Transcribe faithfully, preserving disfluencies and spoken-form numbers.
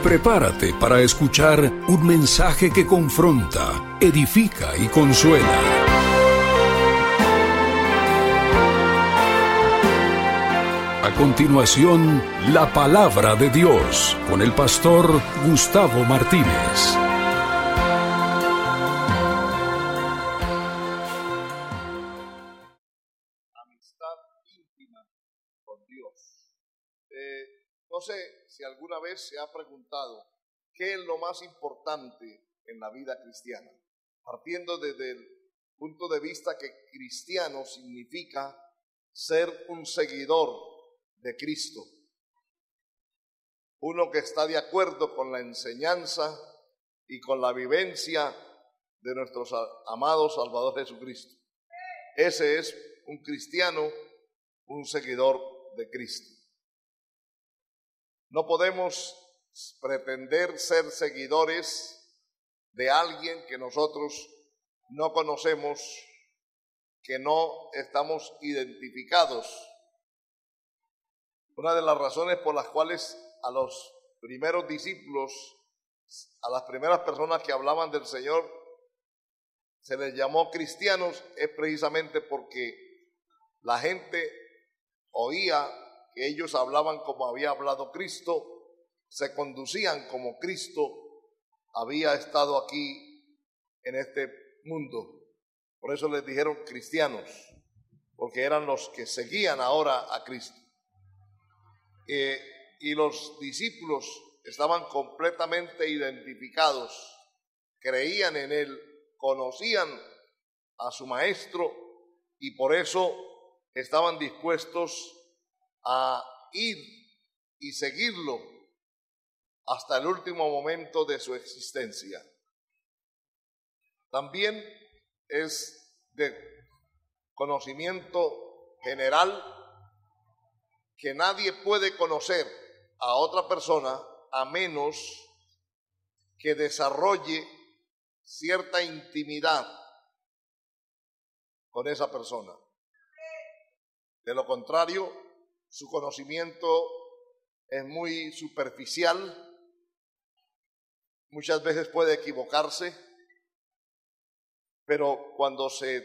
Prepárate para escuchar un mensaje que confronta, edifica y consuela. A continuación, la palabra de Dios con el pastor Gustavo Martínez. Amistad íntima con Dios. Eh, no sé si alguna vez se ha preguntado qué es lo más importante en la vida cristiana, partiendo desde el punto de vista que cristiano significa ser un seguidor de Cristo, uno que está de acuerdo con la enseñanza y con la vivencia de nuestro amado Salvador Jesucristo. Ese es un cristiano, un seguidor de Cristo. No podemos pretender ser seguidores de alguien que nosotros no conocemos, que no estamos identificados. Una de las razones por las cuales a los primeros discípulos, a las primeras personas que hablaban del Señor, se les llamó cristianos, es precisamente porque la gente oía que ellos hablaban como había hablado Cristo, se conducían como Cristo había estado aquí en este mundo. Por eso les dijeron cristianos, porque eran los que seguían ahora a Cristo. Eh, y los discípulos estaban completamente identificados, creían en Él, conocían a su maestro y por eso estaban dispuestos a ir y seguirlo hasta el último momento de su existencia. También es de conocimiento general que nadie puede conocer a otra persona a menos que desarrolle cierta intimidad con esa persona. De lo contrario, su conocimiento es muy superficial, muchas veces puede equivocarse, pero cuando se